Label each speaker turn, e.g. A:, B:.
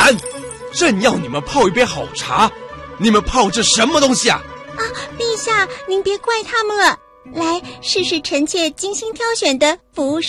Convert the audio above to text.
A: 然，朕要你们泡一杯好茶，你们泡这什么东西啊？
B: 啊，陛下，您别怪他们了。来，试试臣妾精心挑选的服